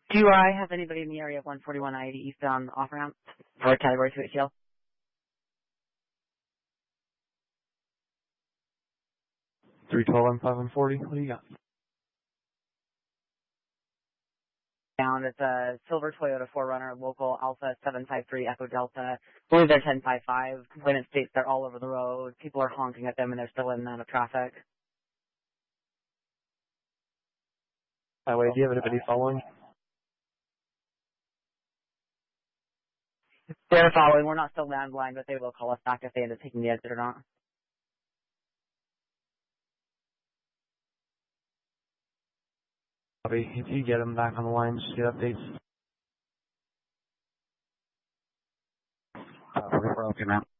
Do I have anybody in the area of 141 I-80 eastbound off-ramp for a Category 2 HL? 312 and 540. What do you got? Down. It's a silver Toyota 4Runner, local Alpha 753 Echo Delta. I believe they're 1055. Complainant states they're all over the road. People are honking at them and they're still in and out of traffic. Highway, do you have anybody following? They're following. We're not still landline, but they will call us back if they end up taking the exit or not. Copy. If you get them back on the line, just get updates. 44, okay, ma'am.